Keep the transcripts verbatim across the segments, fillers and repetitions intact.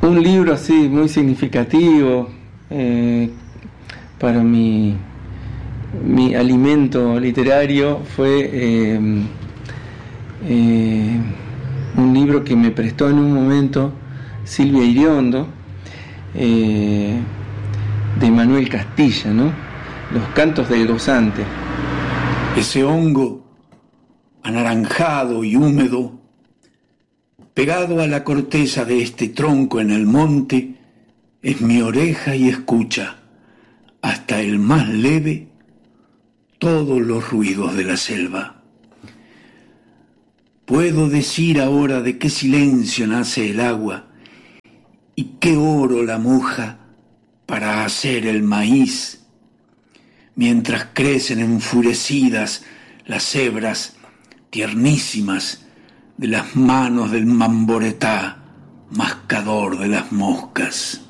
Un libro así muy significativo eh, para mi, mi alimento literario fue eh, eh, un libro que me prestó en un momento Silvia Iriondo, eh, de Manuel Castilla, ¿no? Los cantos del gozante. Ese hongo anaranjado y húmedo, pegado a la corteza de este tronco en el monte, es mi oreja y escucha, hasta el más leve, todos los ruidos de la selva. Puedo decir ahora de qué silencio nace el agua y qué oro la moja para hacer el maíz, mientras crecen enfurecidas las cebras tiernísimas de las manos del mamboretá, mascador de las moscas.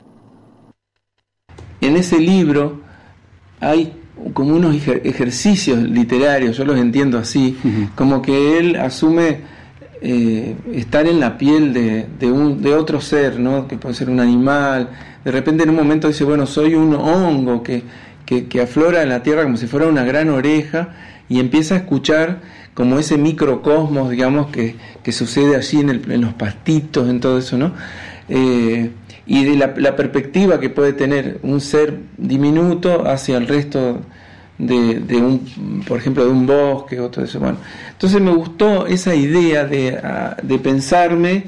En ese libro hay como unos ejer- ejercicios literarios, yo los entiendo así, uh-huh. como que él asume eh, estar en la piel de, de, un, de otro ser, ¿no? Que puede ser un animal. De repente en un momento dice, bueno, soy un hongo que, que, que aflora en la tierra como si fuera una gran oreja, y empieza a escuchar como ese microcosmos, digamos, que, que sucede allí en, el, en los pastitos, en todo eso, ¿no? Eh, y de la, la perspectiva que puede tener un ser diminuto hacia el resto de, de un, por ejemplo, de un bosque o todo eso. Bueno, entonces me gustó esa idea de, de pensarme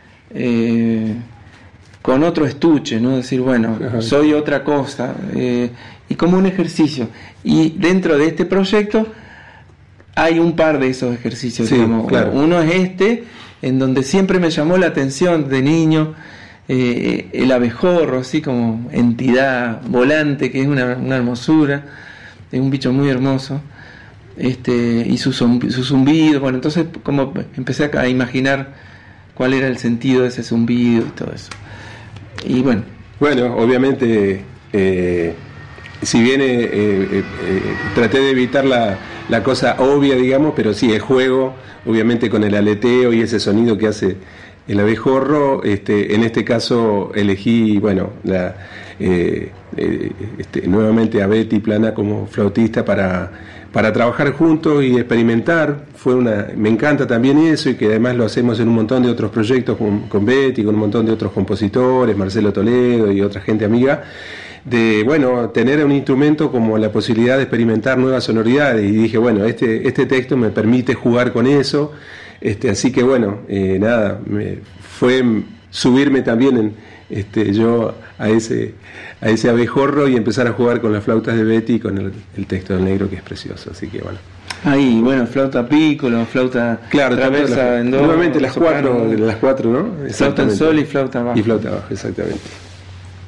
eh, con otro estuche, ¿no? Decir, bueno, soy otra cosa, eh, y como un ejercicio. Y dentro de este proyecto hay un par de esos ejercicios, sí, digamos. Claro. Uno es este, en donde siempre me llamó la atención de niño eh, el abejorro, así como entidad volante, que es una, una hermosura, es un bicho muy hermoso, este, y su, zumb- su zumbido. Bueno, entonces como empecé a imaginar cuál era el sentido de ese zumbido y todo eso. Y bueno. Bueno, obviamente, eh, si bien eh, eh, eh, traté de evitar la, la cosa obvia, digamos, pero sí, el juego, obviamente con el aleteo y ese sonido que hace el abejorro, este, en este caso elegí, bueno, la, eh, eh, este, nuevamente a Betty Plana como flautista para, para trabajar juntos y experimentar. Fue una, me encanta también eso, y que además lo hacemos en un montón de otros proyectos con, con Betty, con un montón de otros compositores, Marcelo Toledo y otra gente amiga, de, bueno, tener un instrumento como la posibilidad de experimentar nuevas sonoridades. Y dije, bueno, este, este texto me permite jugar con eso. Este, así que bueno, eh, nada, me, fue subirme también en, este, yo a ese, a ese abejorro y empezar a jugar con las flautas de Betty y con el, el texto del negro, que es precioso. Así que bueno. Ahí, bueno, flauta piccolo, flauta claro, traversa en do, nuevamente las soprano, cuatro, las cuatro, ¿no? Flauta en sol y flauta baja. Y flauta baja, exactamente.